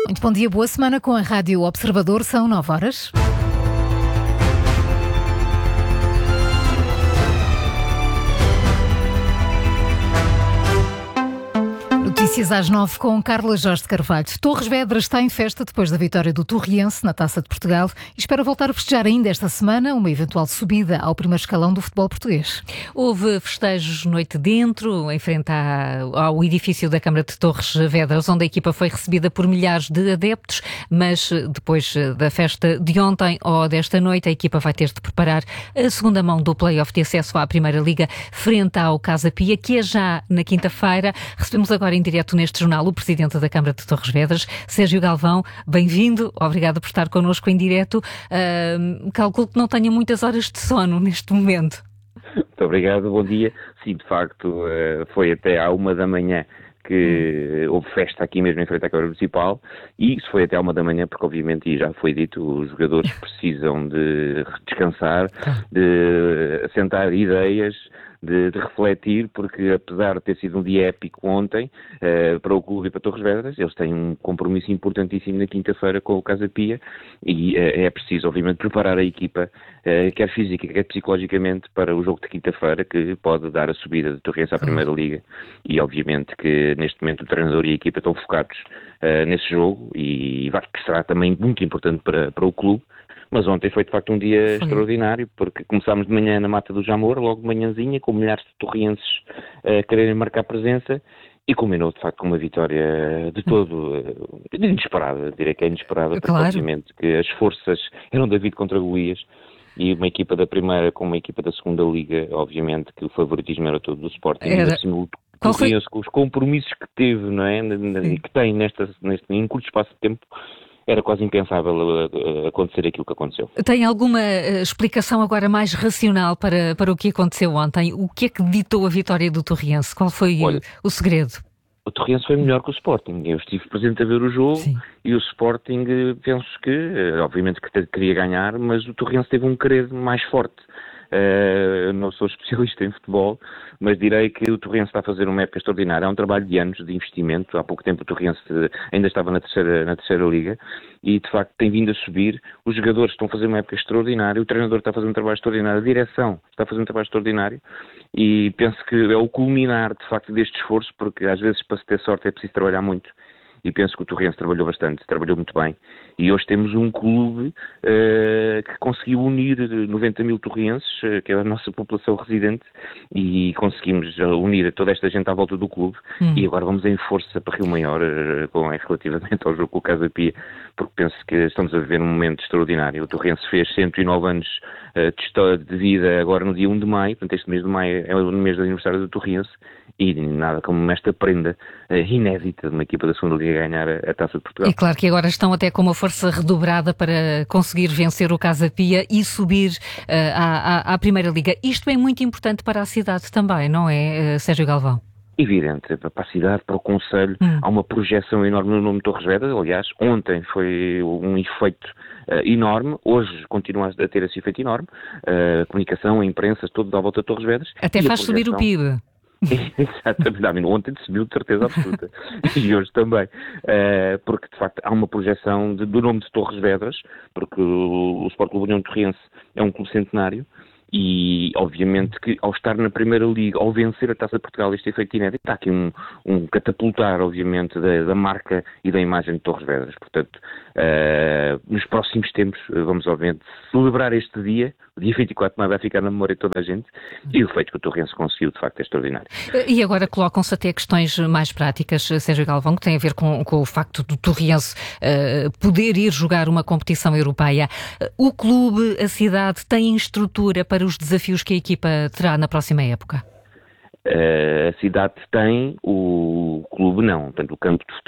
Muito bom dia, boa semana com a Rádio Observador, são 9 horas. Notícias às 9 com Carla Jorge de Carvalho. Torres Vedras está em festa depois da vitória do Torriense na Taça de Portugal e espera voltar a festejar ainda esta semana uma eventual subida ao primeiro escalão do futebol português. Houve festejos noite dentro, em frente ao edifício da Câmara de Torres Vedras, onde a equipa foi recebida por milhares de adeptos, mas depois da festa de ontem ou desta noite, a equipa vai ter de preparar a segunda mão do play-off de acesso à Primeira Liga frente ao Casa Pia, que é já na quinta-feira. Recebemos agora em direto neste jornal o Presidente da Câmara de Torres Vedras, Sérgio Galvão. Bem-vindo, obrigado por estar connosco em direto. Calculo que não tenha muitas horas de sono neste momento. Muito obrigado, bom dia. Sim, de facto, foi até à 1 da manhã que houve festa aqui mesmo em frente à Câmara Municipal, e isso foi até à 1 da manhã porque, obviamente, e já foi dito, os jogadores precisam de descansar, de assentar ideias, de refletir, porque apesar de ter sido um dia épico ontem para o clube e para Torres Vedras, eles têm um compromisso importantíssimo na quinta-feira com o Casa Pia e é preciso, obviamente, preparar a equipa, quer física, quer psicologicamente, para o jogo de quinta-feira, que pode dar a subida de Torriense à Primeira Liga, e obviamente que neste momento o treinador e a equipa estão focados nesse jogo e que será também muito importante para o clube. Mas ontem foi de facto um dia extraordinário, porque começámos de manhã na Mata do Jamor, logo de manhãzinha, com milhares de torrienses a quererem marcar presença, e culminou de facto com uma vitória de todo inesperada, direi que é inesperada, porque obviamente que as forças eram David contra Golias, e uma equipa da primeira com uma equipa da segunda liga, obviamente que o favoritismo era todo do Sporting, com os compromissos que teve, não é, e que tem neste em curto espaço de tempo. Era quase impensável acontecer aquilo que aconteceu. Tem alguma explicação agora mais racional para o que aconteceu ontem? O que é que ditou a vitória do Torriense? Qual foi o segredo? O Torriense foi melhor que o Sporting. Eu estive presente a ver o jogo. Sim. E o Sporting, penso que, obviamente que queria ganhar, mas o Torriense teve um querer mais forte. Não sou especialista em futebol, mas direi que o Torriense está a fazer uma época extraordinária. É um trabalho de anos de investimento. Há pouco tempo o Torriense ainda estava na terceira liga e de facto tem vindo a subir. Os jogadores estão a fazer uma época extraordinária, o treinador está a fazer um trabalho extraordinário, a direção está a fazer um trabalho extraordinário, e penso que é o culminar de facto deste esforço, porque às vezes para se ter sorte é preciso trabalhar muito. E penso que o Torriense trabalhou bastante, trabalhou muito bem. E hoje temos um clube que conseguiu unir 90 mil torrienses, que é a nossa população residente, e conseguimos unir toda esta gente à volta do clube. E agora vamos em força para Rio Maior, relativamente ao jogo com o Casa Pia, porque penso que estamos a viver um momento extraordinário. O Torriense fez 109 anos de história de vida agora no dia 1 de maio, portanto este mês de maio é o mês do aniversário do Torriense, e nada como esta prenda inédita de uma equipa da segunda liga ganhar a Taça de Portugal. É claro que agora estão até com uma força redobrada para conseguir vencer o Casa Pia e subir à Primeira Liga. Isto é muito importante para a cidade também, não é, Sérgio Galvão? Evidente, para a cidade, para o concelho, há uma projeção enorme no nome de Torres Vedras. Aliás, ontem foi um efeito enorme, hoje continua a ter esse efeito enorme, a comunicação, a imprensa, todos à volta de Torres Vedras. Até faz subir o PIB. Exatamente, ontem subiu de certeza absoluta e hoje também, porque de facto há uma projeção do nome de Torres Vedras, porque o Sport Clube União de Torriense é um clube centenário. E obviamente que ao estar na Primeira Liga, ao vencer a Taça de Portugal, este efeito inédito, está aqui um catapultar obviamente da marca e da imagem de Torres Vedras. Portanto, nos próximos tempos vamos obviamente celebrar este dia, o dia 24 de maio vai ficar na memória de toda a gente, e o feito que o Torriense conseguiu de facto é extraordinário. E agora colocam-se até questões mais práticas, Sérgio Galvão, que têm a ver com o facto do Torriense poder ir jogar uma competição europeia. O clube, a cidade, tem estrutura para os desafios que a equipa terá na próxima época? A cidade tem, o clube não. Portanto, o campo de